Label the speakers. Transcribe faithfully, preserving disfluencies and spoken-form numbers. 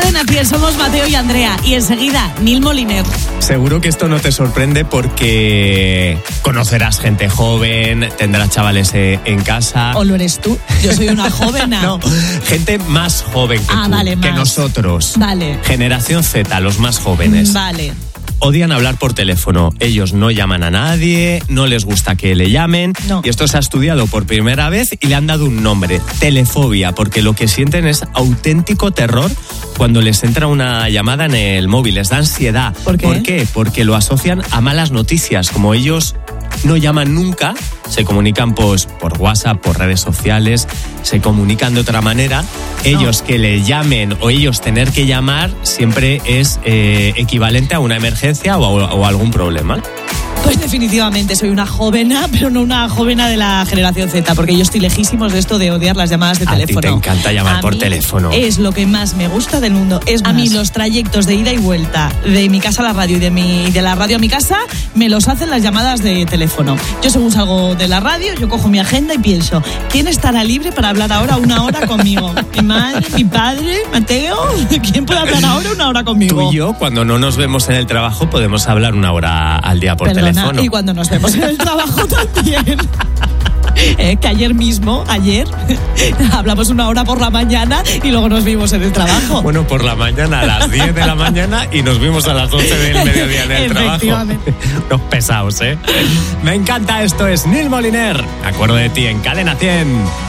Speaker 1: Cadena cien, somos Mateo y Andrea. Y enseguida, Nil Moliner.
Speaker 2: Seguro que esto no te sorprende porque conocerás gente joven, tendrás chavales eh, en casa.
Speaker 1: ¿O lo eres tú? Yo soy una jovena.
Speaker 2: No, gente más joven que
Speaker 1: ah,
Speaker 2: tú,
Speaker 1: vale,
Speaker 2: que
Speaker 1: más.
Speaker 2: nosotros.
Speaker 1: Vale.
Speaker 2: Generación Z, los más jóvenes.
Speaker 1: Vale.
Speaker 2: Odian hablar por teléfono. Ellos no llaman a nadie, no les gusta que le llamen.
Speaker 1: No.
Speaker 2: Y esto se ha estudiado por primera vez y le han dado un nombre, telefobia, porque lo que sienten es auténtico terror cuando les entra una llamada en el móvil. Les da ansiedad.
Speaker 1: ¿Por qué?
Speaker 2: ¿Por qué? Porque lo asocian a malas noticias. Como ellos no llaman nunca, se comunican pues, por WhatsApp, por redes sociales, se comunican de otra manera. Ellos no. que le llamen o ellos tener que llamar siempre es eh, equivalente a una emergencia o a, o a algún problema.
Speaker 1: Pues definitivamente soy una jovena, pero no una jovena de la generación Z, porque yo estoy lejísimos de esto de odiar las llamadas de
Speaker 2: a
Speaker 1: teléfono.
Speaker 2: A ti te encanta llamar
Speaker 1: a
Speaker 2: por
Speaker 1: mí
Speaker 2: teléfono.
Speaker 1: Es lo que más me gusta del mundo. Es
Speaker 3: a
Speaker 1: más,
Speaker 3: mí los trayectos de ida y vuelta de mi casa a la radio y de, mi, de la radio a mi casa me los hacen las llamadas de teléfono. Yo según salgo de la radio, yo cojo mi agenda y pienso, ¿quién estará libre para hablar ahora una hora conmigo? ¿Mi madre? ¿Mi padre? ¿Mateo? ¿Quién puede hablar ahora una hora conmigo?
Speaker 2: Tú y yo, cuando no nos vemos en el trabajo, podemos hablar una hora al día por
Speaker 1: Perdona,
Speaker 2: teléfono.
Speaker 1: Y cuando nos vemos en el trabajo también. Eh, que ayer mismo, ayer, hablamos una hora por la mañana y luego nos vimos en el trabajo.
Speaker 2: Bueno, por la mañana a las diez de la mañana y nos vimos a las doce del mediodía en el trabajo. Los pesados, ¿eh? Me encanta, esto es Nil Moliner. Me acuerdo de ti en Cadena cien.